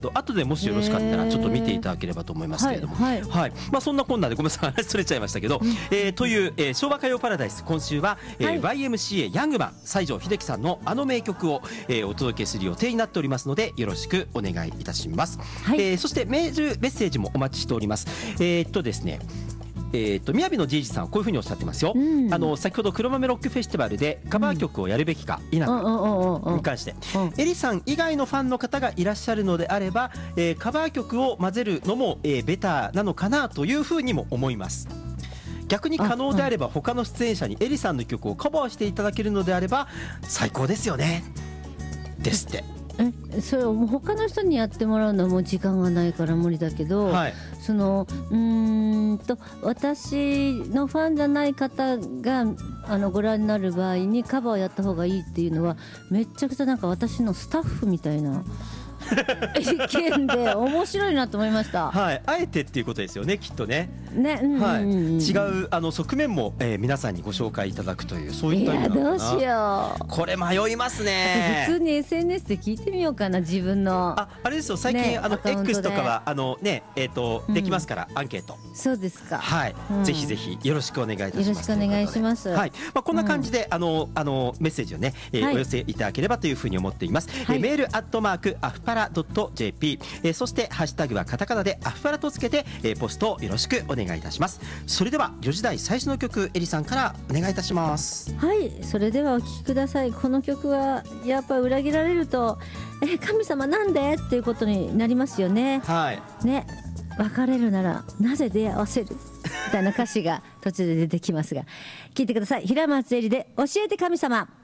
後でもしよろしかったらちょっと見ていただければと思いますけれども、はいそんなこんなでごめんなさい話それちゃいましたけど、という、昭和歌謡パラダイス、今週は、YMCA ヤングマン西城秀樹さんのあの名曲を、お届けする予定になっておりますのでよろしくお願いいたします。そしてメッセージもお待ちしております。ですねみやびのじいじさんこういうふうにおっしゃってますよ。先ほど黒豆ロックフェスティバルでカバー曲をやるべきか否かに関して、エリさん以外のファンの方がいらっしゃるのであれば、カバー曲を混ぜるのも、ベターなのかなというふうにも思います。逆に可能であれば他の出演者にエリさんの曲をカバーしていただけるのであれば最高ですよねですって。 それをもう他の人にやってもらうのはもう時間がないから無理だけど、私のファンじゃない方がご覧になる場合にカバーをやった方がいいっていうのはめちゃくちゃなんか私のスタッフみたいな意見で面白いなと思いました。 あえてっていうことですよね、きっとね。違う側面も、皆さんにご紹介いただくというそういった意味なのかな。 どうしよう、 これ迷いますね。 普通に SNS で聞いてみようかな、自分のあれですよ、最近、X とかはできますから、アンケート。 そうですか。 ぜひぜひよろしくお願いいたします。 よろしくお願いします。 こんな感じでメッセージをね、お寄せいただければというふうに思っています。メールアフパラ.jp、そしてハッシュタグはカタカナでアフパラとつけて、ポストをよろしくお願いいたします。それでは4時台最初の曲、エリさんからお願いいたします。 それではお聴きください。この曲はやっぱ裏切られると神様なんでっていうことになりますよね。別れるならなぜ出会わせるみたいな歌詞が途中で出てきますが、聞いてください。平松絵里で教えて神様。